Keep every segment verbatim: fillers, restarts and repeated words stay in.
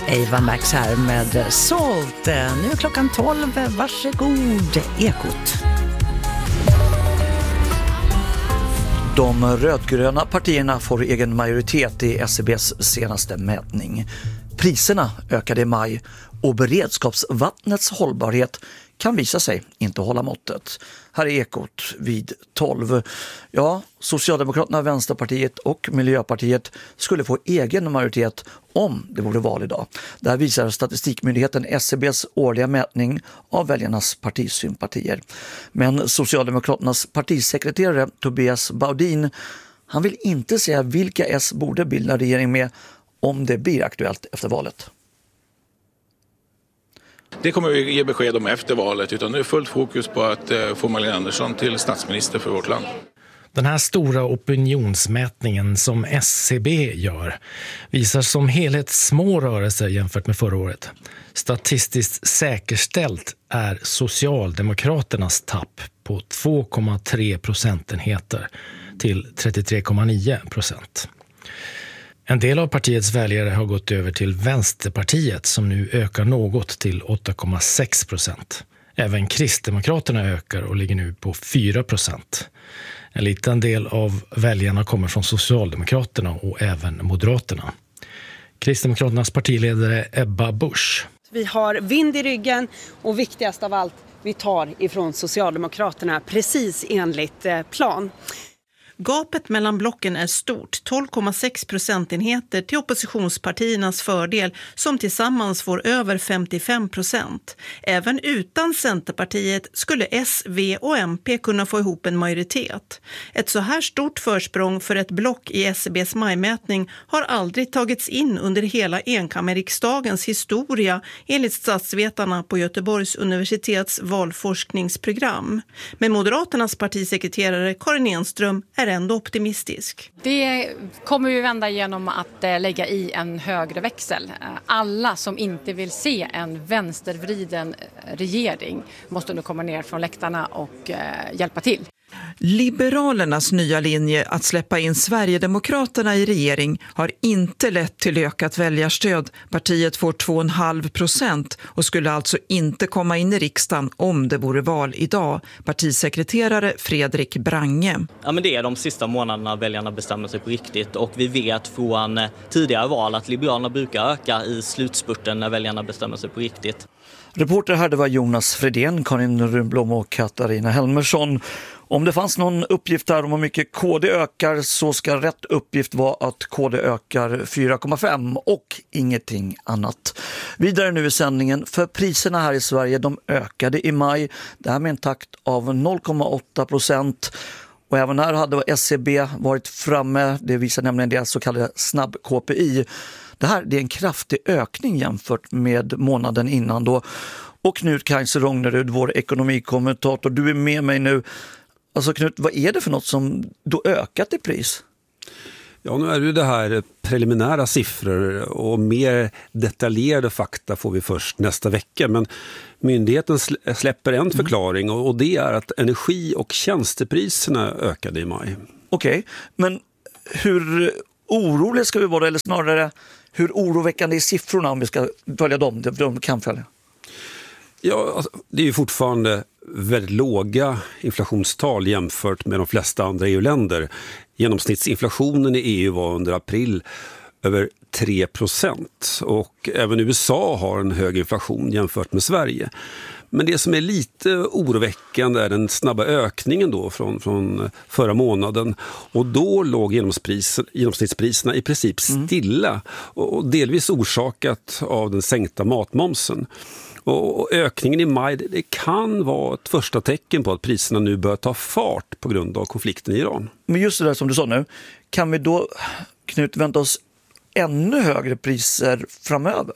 Ava Max här med Salt. Nu är klockan tolv. Varsågod, Ekot. De rödgröna partierna får egen majoritet i S C B:s senaste mätning. Priserna ökade i maj och beredskapsvattnets hållbarhet kan visa sig inte hålla måttet. Här är Ekot vid tolv. Ja, Socialdemokraterna, Vänsterpartiet och Miljöpartiet skulle få egen majoritet om det vore val idag. Det här visar statistikmyndigheten S C B:s årliga mätning av väljarnas partisympatier. Men Socialdemokraternas partisekreterare Tobias Baudin, han vill inte säga vilka S borde bilda regering med om det blir aktuellt efter valet. Det kommer vi ge besked om efter valet, utan nu är fullt fokus på att få Magdalena Andersson till statsminister för vårt land. Den här stora opinionsmätningen som S C B gör visar som helhet små rörelser jämfört med förra året. Statistiskt säkerställt är Socialdemokraternas tapp på två komma tre procentenheter till trettiotre komma nio procent. En del av partiets väljare har gått över till Vänsterpartiet som nu ökar något till åtta komma sex procent. Även Kristdemokraterna ökar och ligger nu på fyra procent. En liten del av väljarna kommer från Socialdemokraterna och även Moderaterna. Kristdemokraternas partiledare Ebba Busch. Vi har vind i ryggen och viktigast av allt, vi tar ifrån Socialdemokraterna precis enligt plan. Gapet mellan blocken är stort, tolv komma sex procentenheter till oppositionspartiernas fördel som tillsammans får över femtiofem procent. Även utan Centerpartiet skulle S, V och M P kunna få ihop en majoritet. Ett så här stort försprång för ett block i S C B:s majmätning har aldrig tagits in under hela enkammarriksdagens historia enligt statsvetarna på Göteborgs universitets valforskningsprogram. Men Moderaternas partisekreterare Karin Enström är ändå optimistisk. Det kommer vi vända genom att lägga i en högre växel. Alla som inte vill se en vänstervriden regering måste nu komma ner från läktarna och hjälpa till. Liberalernas nya linje att släppa in Sverigedemokraterna i regering har inte lett till ökat väljarstöd. Partiet får två komma fem procent och skulle alltså inte komma in i riksdagen om det vore val idag. Partisekreterare Fredrik Brange. Ja, men det är de sista månaderna väljarna bestämmer sig på riktigt och vi vet från tidigare val att Liberalerna brukar öka i slutspurten när väljarna bestämmer sig på riktigt. Reporter här det var Jonas Fredén, Karin Runblom och Katarina Helmersson. Om det fanns någon uppgift där om hur mycket K D ökar så ska rätt uppgift vara att K D ökar fyra komma fem och ingenting annat. Vidare nu i sändningen, för priserna här i Sverige de ökade i maj. Det här med en takt av noll komma åtta procent. Och även här hade S C B varit framme, det visar nämligen det så kallade snabb-K P I. Det här det är en kraftig ökning jämfört med månaden innan då. Och Knut Kaiser-Rognerud, vår ekonomikommentator, du är med mig nu. Alltså Knut, vad är det för något som då ökat i pris? Ja, nu är det det här preliminära siffror och mer detaljerade fakta får vi först nästa vecka. Men myndigheten släpper en förklaring och det är att energi- och tjänstepriserna ökade i maj. Okej, okay, men hur oroliga ska vi vara, eller snarare hur oroväckande är siffrorna om vi ska följa dem, de kan följa? Ja, alltså, det är ju fortfarande väldigt låga inflationstal jämfört med de flesta andra E U-länder. Genomsnittsinflationen i E U var under april över tre procent och även U S A har en hög inflation jämfört med Sverige. Men det som är lite oroväckande är den snabba ökningen då från, från förra månaden. Och då låg genomsnittspriserna i princip stilla mm. och delvis orsakat av den sänkta matmomsen. Och ökningen i maj det kan vara ett första tecken på att priserna nu börjar ta fart på grund av konflikten i Iran. Men just det där som du sa nu, kan vi då, Knut, vänta oss ännu högre priser framöver?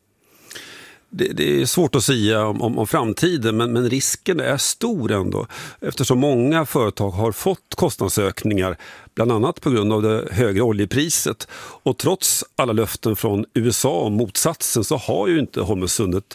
Det, det är svårt att säga om, om, om framtiden men, men risken är stor ändå eftersom många företag har fått kostnadsökningar bland annat på grund av det högre oljepriset. Och trots alla löften från U S A om motsatsen så har ju inte Holmösundet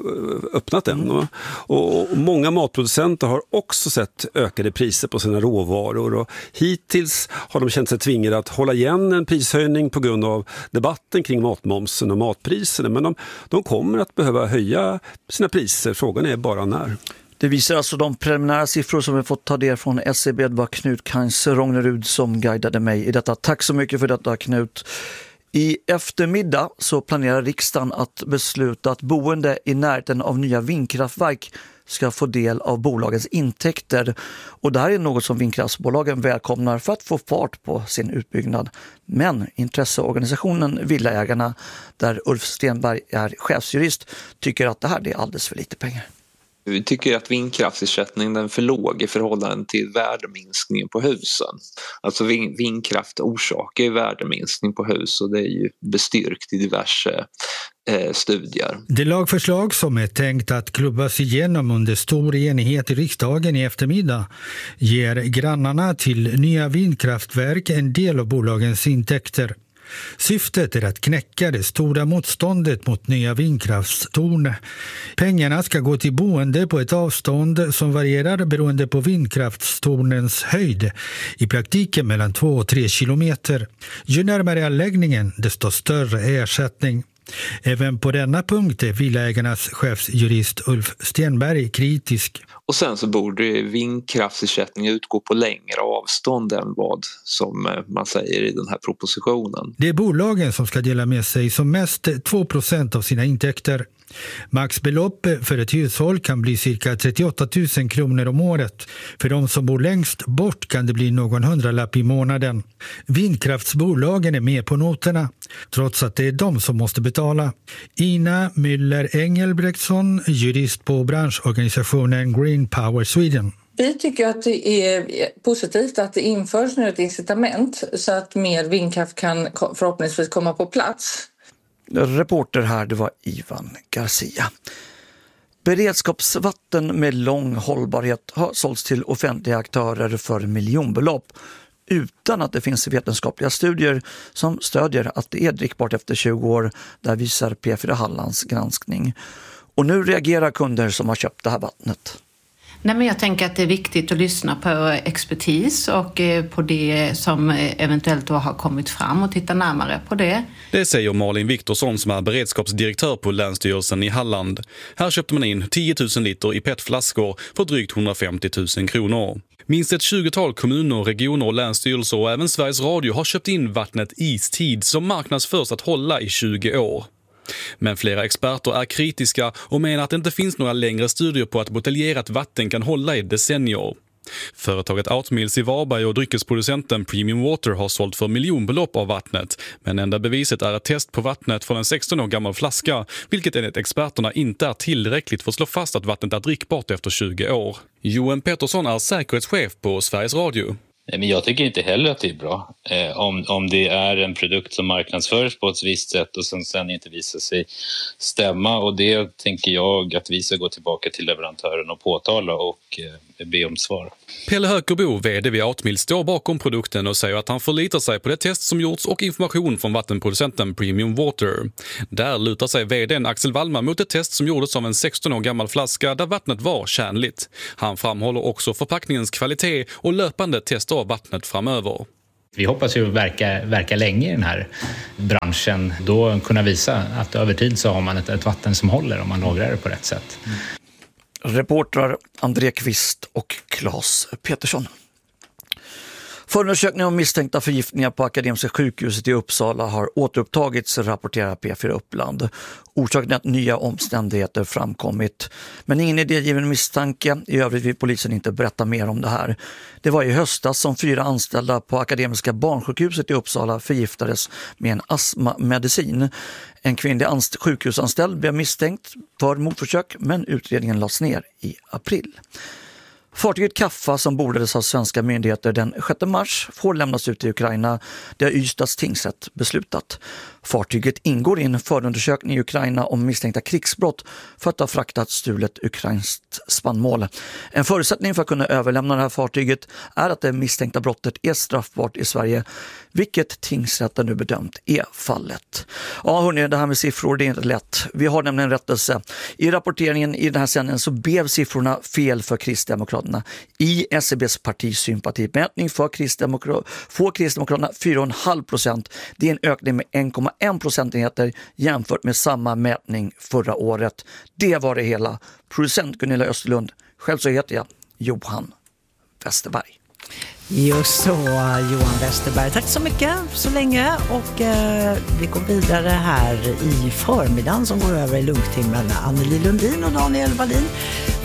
öppnat än. Mm. Och många matproducenter har också sett ökade priser på sina råvaror och hittills har de känt sig tvingade att hålla igen en prishöjning på grund av debatten kring matmomsen och matpriserna. Men de, de kommer att behöva höja sina priser. Frågan är bara när. Det visar alltså de preliminära siffror som vi fått ta del från S C B. Det var Knut Kains Rognerud som guidade mig i detta. Tack så mycket för detta, Knut. I eftermiddag så planerar riksdagen att besluta att boende i närheten av nya vindkraftverk ska få del av bolagens intäkter. Och det här är något som vindkraftsbolagen välkomnar för att få fart på sin utbyggnad. Men intresseorganisationen Villaägarna, där Ulf Stenberg är chefsjurist, tycker att det här är alldeles för lite pengar. Vi tycker att vindkraftsersättningen är för låg i förhållande till värdeminskningen på husen. Alltså vindkraft orsakar ju värdeminskning på hus och det är ju bestyrkt i diverse eh, studier. Det lagförslag som är tänkt att klubbas igenom under stor enighet i riksdagen i eftermiddag ger grannarna till nya vindkraftverk en del av bolagens intäkter. Syftet är att knäcka det stora motståndet mot nya vindkraftstorn. Pengarna ska gå till boende på ett avstånd som varierar beroende på vindkraftstornens höjd. I praktiken mellan två och tre kilometer. Ju närmare anläggningen, desto större ersättning. Även på denna punkt är Villaägarnas chefsjurist Ulf Stenberg kritisk. Och sen så borde vindkraftsersättning utgå på längre avstånd än vad som man säger i den här propositionen. Det är bolagen som ska dela med sig som mest två procent av sina intäkter. Maxbelopp för ett hushåll kan bli cirka trettioåtta tusen kronor om året. För de som bor längst bort kan det bli någon hundralapp i månaden. Vindkraftsbolagen är med på noterna, trots att det är de som måste betala. Ina Müller Engelbrektsson, jurist på branschorganisationen Green Power Sweden. Vi tycker att det är positivt att det införs nu ett incitament så att mer vindkraft kan förhoppningsvis komma på plats. Reporter här, det var Ivan Garcia. Beredskapsvatten med lång hållbarhet har sålts till offentliga aktörer för miljonbelopp utan att det finns vetenskapliga studier som stödjer att det är drickbart efter tjugo år. Där visar P fyra Hallands granskning. Och nu reagerar kunder som har köpt det här vattnet. Nej, men jag tänker att det är viktigt att lyssna på expertis och på det som eventuellt då har kommit fram och titta närmare på det. Det säger Malin Viktorsson som är beredskapsdirektör på Länsstyrelsen i Halland. Här köpte man in tio tusen liter i P E T-flaskor för drygt hundrafemtio tusen kronor. Minst ett tjugotal kommuner, regioner och länsstyrelser och även Sveriges Radio har köpt in vattnet Istid som marknadsförs att hålla i tjugo år. Men flera experter är kritiska och menar att det inte finns några längre studier på att buteljerat vatten kan hålla i decennier. Företaget Outmills i Varberg och dryckesproducenten Premium Water har sålt för miljonbelopp av vattnet. Men enda beviset är ett test på vattnet från en sexton år gammal flaska, vilket enligt experterna inte är tillräckligt för att slå fast att vattnet är drickbart efter tjugo år. Johan Pettersson är säkerhetschef på Sveriges Radio. Men jag tycker inte heller att det är bra. Eh, om, om det är en produkt som marknadsförs på ett visst sätt och sen, sen inte visar sig stämma. Och det tänker jag att vi ska gå tillbaka till leverantören och påtala och eh, be om svar. Pelle Hökerbo, vd vid Outmill, står bakom produkten och säger att han förlitar sig på det test som gjorts och information från vattenproducenten Premium Water. Där lutar sig vdn Axel Wallman mot ett test som gjordes av en sexton år gammal flaska där vattnet var kärnligt. Han framhåller också förpackningens kvalitet och löpande tester av vattnet framöver. Vi hoppas ju verka, verka länge i den här branschen, då kunna visa att över tid så har man ett, ett vatten som håller om man lagrar det på rätt sätt. Mm. Reportrar André Kvist och Claes Petersson. Förundersökningen om misstänkta förgiftningar på Akademiska sjukhuset i Uppsala har återupptagits, rapporterar P fyra Uppland. Orsaken är att nya omständigheter framkommit. Men ingen idégiven misstanke. I övrigt vill polisen inte berätta mer om det här. Det var i höstas som fyra anställda på Akademiska barnsjukhuset i Uppsala förgiftades med en astmamedicin. En kvinnlig anst- sjukhusanställd blev misstänkt för mordförsök, men utredningen lades ner i april. Fartyget Kaffa som bordades av svenska myndigheter den sjätte mars får lämnas ut i Ukraina. Det har Ystads tingsrätt beslutat. Fartyget ingår i en förundersökning i Ukraina om misstänkta krigsbrott för att ha fraktat stulet ukrainskt spannmål. En förutsättning för att kunna överlämna det här fartyget är att det misstänkta brottet är straffbart i Sverige, vilket tingsrätten nu bedömt är fallet. Ja hörni, det här med siffror det är inte lätt. Vi har nämligen rättelse. I rapporteringen i den här sändningen så blev siffrorna fel för Kristdemokraterna. I S C B:s partisympatimätning för Kristdemokrat- får Kristdemokraterna fyra komma fem procent. Det är en ökning med en komma en procentenheter jämfört med samma mätning förra året. Det var det hela. Producent Gunilla Österlund. Själv så heter jag Johan Westerberg. Just så, Johan Westerberg. Tack så mycket så länge och eh, vi går vidare här i förmiddagen som går över i lunktimmen med Anneli Lundin och Daniel Wallin.